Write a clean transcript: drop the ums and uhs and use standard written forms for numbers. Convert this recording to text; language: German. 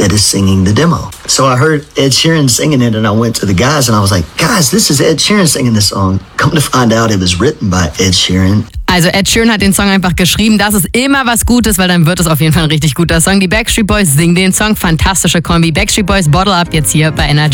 that is singing the demo. So I heard Ed Sheeran singing it, and I went to the guys, and I was like, guys, this is Ed Sheeran singing this song. Come to find out, it was written by Ed Sheeran. Also Ed Sheeran hat den Song einfach geschrieben. Das ist immer was Gutes, weil dann wird es auf jeden Fall ein richtig guter Song. Die Backstreet Boys singen den Song. Fantastische Kombi. Backstreet Boys, Bottle Up jetzt hier bei NRJ.